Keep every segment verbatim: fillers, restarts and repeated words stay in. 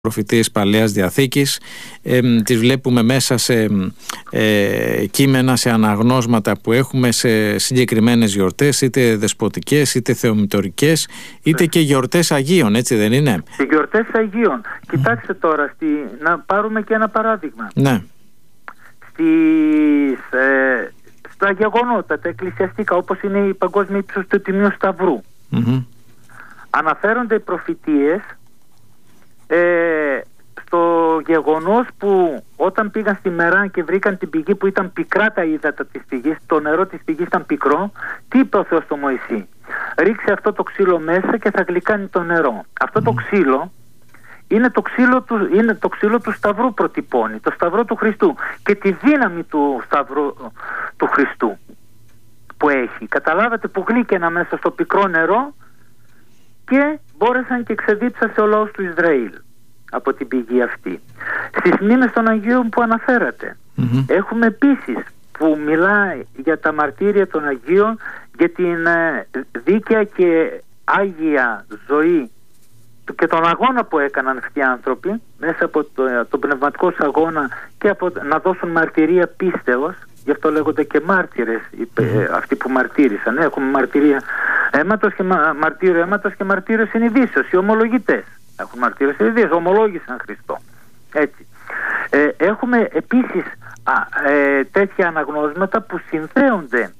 προφητείες Παλαιάς Διαθήκης, ε, τις βλέπουμε μέσα σε ε, κείμενα, σε αναγνώσματα που έχουμε σε συγκεκριμένες γιορτές, είτε δεσποτικές, είτε θεομητορικές, είτε και γιορτές Αγίων, έτσι δεν είναι? Και γιορτές Αγίων. Mm. Κοιτάξτε τώρα, στη, να πάρουμε και ένα παράδειγμα. Ναι. Στις, ε, στα γεγονότα, τα εκκλησιαστικά, όπως είναι η παγκόσμια ύψος του Τιμίου Σταυρού, mm-hmm. αναφέρονται οι προφητείες Ε, στο γεγονός που όταν πήγαν στη Μεράν και βρήκαν την πηγή που ήταν πικρά τα ύδατα της πηγής, το νερό της πηγής ήταν πικρό, τι είπε ο Θεός στο Μωυσή? Ρίξε αυτό το ξύλο μέσα και θα γλυκάνει το νερό. Αυτό το ξύλο είναι το ξύλο του, είναι το ξύλο του Σταυρού, προτυπώνει το Σταυρό του Χριστού και τη δύναμη του Σταυρού του Χριστού που έχει. Καταλάβατε, που γλύκαινα μέσα στο πικρό νερό και μπόρεσαν και ξεδίψασε ο λαός του Ισραήλ από την πηγή αυτή. Στις μνήμες των Αγίων που αναφέρατε, mm-hmm. έχουμε επίσης που μιλάει για τα μαρτύρια των Αγίων, για την ε, δίκαια και άγια ζωή και τον αγώνα που έκαναν αυτοί οι άνθρωποι μέσα από το, τον πνευματικό αγώνα και από, να δώσουν μαρτυρία πίστεως. Γι' αυτό λέγονται και μάρτυρες mm-hmm. αυτοί που μαρτύρησαν. Έχουμε μαρτυρία αίματος και μα, μαρτύριο αίματος και μαρτύριο συνειδήσεως. Οι ομολογητές έχουν μαρτύριο συνειδήσεως, ομολόγησαν Χριστό. Έτσι. Ε, έχουμε επίσης α, ε, τέτοια αναγνώσματα που συνδέονται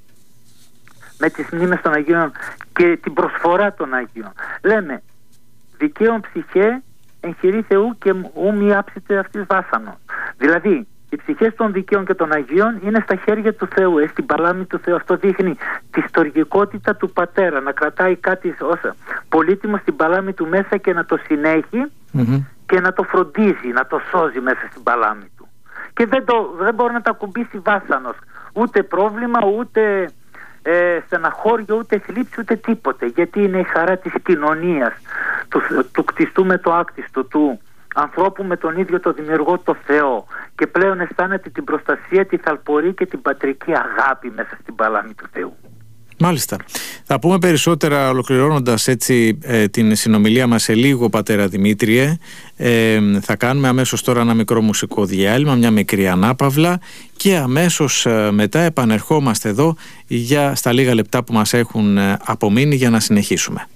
με τις μνήμες των Αγίων και την προσφορά των Αγίων. Λέμε, δικαίων ψυχέ εγχειρή Θεού και ου μη άψητε αυτής βάσανο. Δηλαδή, οι ψυχές των δικαίων και των Αγίων είναι στα χέρια του Θεού, ε, στην παλάμη του Θεού. Αυτό δείχνει τη στοργικότητα του Πατέρα, να κρατάει κάτι ως πολύτιμο στην παλάμη του μέσα και να το συνέχει mm-hmm. και να το φροντίζει, να το σώζει μέσα στην παλάμη του. Και δεν, το, δεν μπορεί να τα ακουμπήσει βάσανος, ούτε πρόβλημα, ούτε ε, στεναχώριο, ούτε θλίψη, ούτε τίποτε. Γιατί είναι η χαρά της κοινωνίας, του, του κτιστού με το άκτιστο, του ανθρώπου με τον ίδιο το δημιουργό το Θεό, και πλέον αισθάνεται την προστασία, τη θαλπορή και την πατρική αγάπη μέσα στην παλάμη του Θεού. Μάλιστα. Θα πούμε περισσότερα ολοκληρώνοντας έτσι ε, την συνομιλία μας σε λίγο, πατέρα Δημήτριε. Ε, θα κάνουμε αμέσως τώρα ένα μικρό μουσικό διάλειμμα, μια μικρή ανάπαυλα, και αμέσως ε, μετά επανερχόμαστε εδώ για, στα λίγα λεπτά που μας έχουν ε, απομείνει για να συνεχίσουμε.